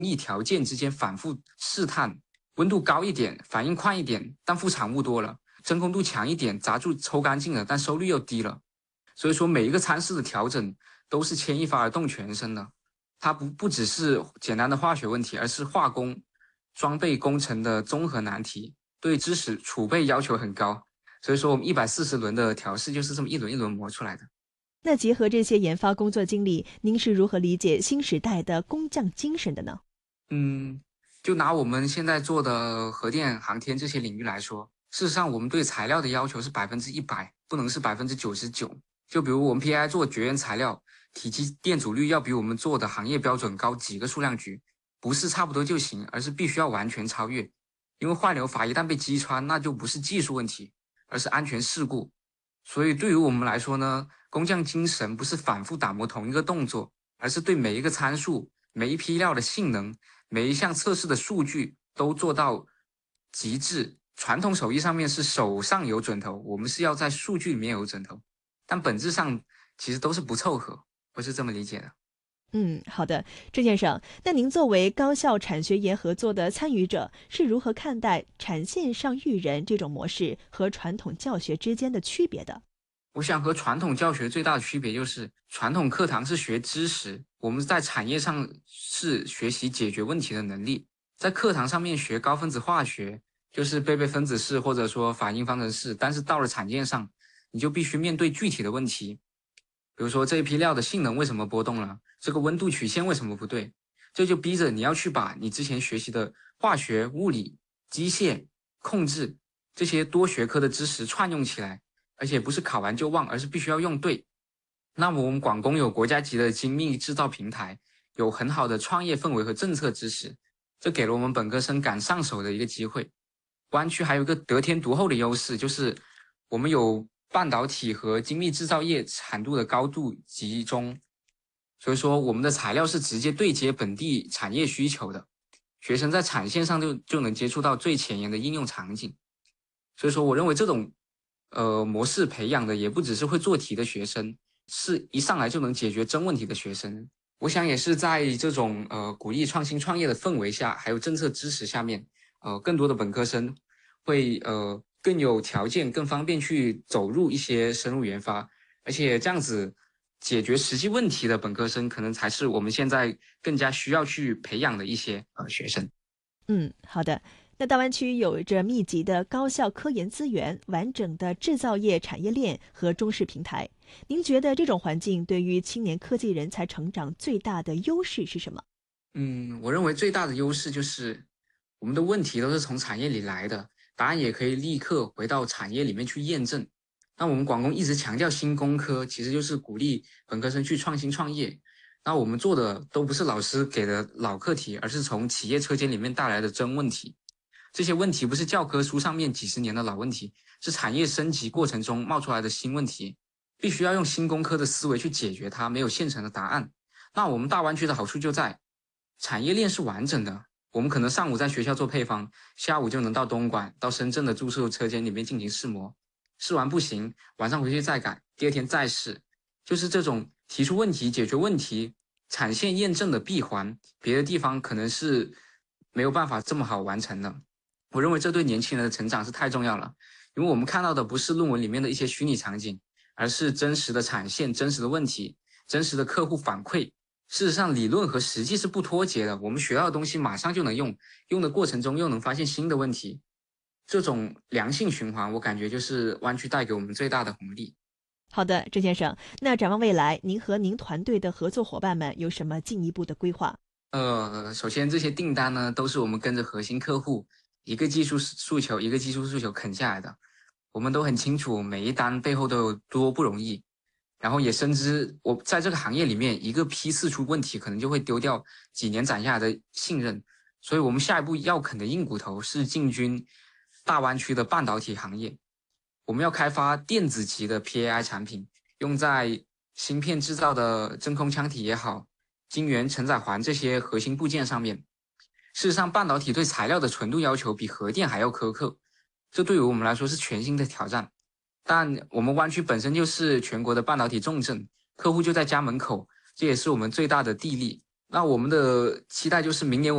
益条件之间反复试探，温度高一点，反应快一点，但副产物多了；真空度强一点，杂质抽干净了，但收率又低了。所以说，每一个参数的调整都是牵一发而动全身的。它不只是简单的化学问题，而是化工、装备工程的综合难题，对知识储备要求很高。所以说，我们140轮的调试就是这么一轮一轮磨出来的。 那结合这些研发工作经历，您是如何理解新时代的工匠精神的呢？ 就拿我们现在做的核电、航天这些领域来说，事实上我们对材料的要求是100%，不能是99%。就比如我们 PAI 做绝缘材料，体积电阻率要比我们做的行业标准高几个数量级，不是差不多就行，而是必须要完全超越。因为换流阀一旦被击穿，那就不是技术问题，而是安全事故。所以对于我们来说呢，工匠精神不是反复打磨同一个动作，而是对每一个参数、每一批料的性能、每一项测试的数据都做到极致。传统手艺上面是手上有准头，我们是要在数据里面有准头，但本质上其实都是不凑合，我是这么理解的。 好的，郑先生，那您作为高校产学研合作的参与者，是如何看待产线上育人这种模式和传统教学之间的区别的？ 我想和传统教学最大的区别就是，传统课堂是学知识，我们在产业上是学习解决问题的能力。在课堂上面学高分子化学，就是背背分子式或者说反应方程式，但是到了产线上，你就必须面对具体的问题，比如说这一批料的性能为什么波动了，这个温度曲线为什么不对，这就逼着你要去把你之前学习的化学、物理、机械、控制这些多学科的知识串用起来，而且不是考完就忘，而是必须要用对。那么我们广工有国家级的精密制造平台，有很好的创业氛围和政策支持，这给了我们本科生赶上手的一个机会。湾区还有一个得天独厚的优势，就是我们有半导体和精密制造业产度的高度集中，所以说我们的材料是直接对接本地产业需求的，学生在产线上就能接触到最前沿的应用场景。所以说我认为这种模式培养的也不只是会做题的学生，是一上来就能解决真问题的学生。我想也是在这种鼓励创新创业的氛围下，还有政策支持下面，更多的本科生会更有条件、更方便去走入一些深入研发，而且这样子解决实际问题的本科生，可能才是我们现在更加需要去培养的一些学生。 好的。那大湾区有着密集的高校科研资源、完整的制造业产业链和中式平台。您觉得这种环境对于青年科技人才成长最大的优势是什么？ 我认为最大的优势就是我们的问题都是从产业里来的，答案也可以立刻回到产业里面去验证。那我们广工一直强调新工科，其实就是鼓励本科生去创新创业。那我们做的都不是老师给的老课题，而是从企业车间里面带来的真问题。这些问题不是教科书上面几十年的老问题，是产业升级过程中冒出来的新问题，必须要用新工科的思维去解决它，没有现成的答案。那我们大湾区的好处就在产业链是完整的，我们可能上午在学校做配方，下午就能到东莞、到深圳的注塑车间里面进行试模，试完不行，晚上回去再改，第二天再试，就是这种提出问题、解决问题、产线验证的闭环，别的地方可能是没有办法这么好完成的。我认为这对年轻人的成长是太重要了，因为我们看到的不是论文里面的一些虚拟场景，而是真实的产线、真实的问题、真实的客户反馈。事实上，理论和实际是不脱节的，我们学到的东西马上就能用，用的过程中又能发现新的问题，这种良性循环，我感觉就是湾区带给我们最大的红利。 好的，郑先生，那展望未来，您和您团队的合作伙伴们有什么进一步的规划？ 首先这些订单呢，都是我们跟着核心客户一个技术诉求一个技术诉求啃下来的，我们都很清楚每一单背后都有多不容易，然后也深知我在这个行业里面一个批次出问题，可能就会丢掉几年攒下来的信任，所以我们下一步要啃的硬骨头是进军大湾区的半导体行业，我们要开发电子级的 PAI 产品，用在芯片制造的真空腔体也好，晶圆承载环这些核心部件上面。事实上，半导体对材料的纯度要求比核电还要苛刻，这对于我们来说是全新的挑战。但我们湾区本身就是全国的半导体重镇，客户就在家门口，这也是我们最大的地利。 那我们的期待就是明年